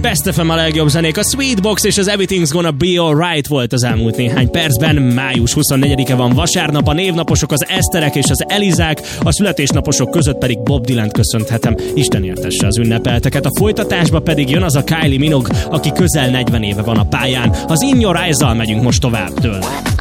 Best FM a legjobb zenék. A Sweetbox és az Everything's Gonna Be Alright volt az elmúlt néhány percben. Május 24-e van vasárnap, a névnaposok az Eszterek és az Elizák, a születésnaposok között pedig Bob Dylant köszönhetem. Isten éltesse az ünnepelteket. A folytatásba pedig jön az a Kylie Minogue, aki közel 40 éve van a pályán. Az In Your Eyes-zal megyünk most tovább tőle.